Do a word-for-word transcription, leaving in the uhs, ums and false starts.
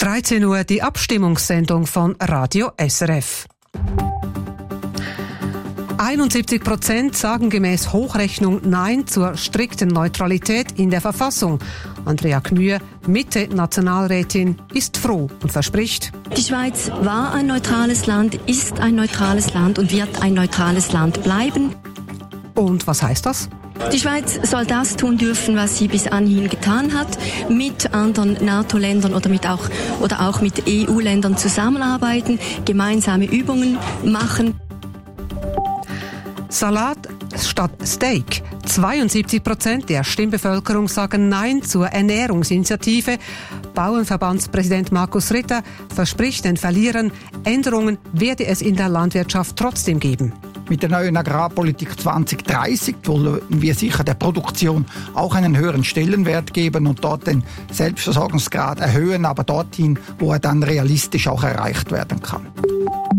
dreizehn Uhr die Abstimmungssendung von Radio S R F. einundsiebzig Prozent sagen gemäß Hochrechnung Nein zur strikten Neutralität in der Verfassung. Andrea Knühe, Mitte-Nationalrätin, ist froh und verspricht: Die Schweiz war ein neutrales Land, ist ein neutrales Land und wird ein neutrales Land bleiben. Und was heißt das? Die Schweiz soll das tun dürfen, was sie bis anhin getan hat, mit anderen NATO-Ländern oder mit auch oder auch mit E U-Ländern zusammenarbeiten, gemeinsame Übungen machen. Salat statt Steak. zweiundsiebzig Prozent der Stimmbevölkerung sagen Nein zur Ernährungsinitiative. Bauernverbandspräsident Markus Ritter verspricht den Verlierern, Änderungen werde es in der Landwirtschaft trotzdem geben. Mit der neuen Agrarpolitik zwanzig dreißig wollen wir sicher der Produktion auch einen höheren Stellenwert geben und dort den Selbstversorgungsgrad erhöhen, aber dorthin, wo er dann realistisch auch erreicht werden kann.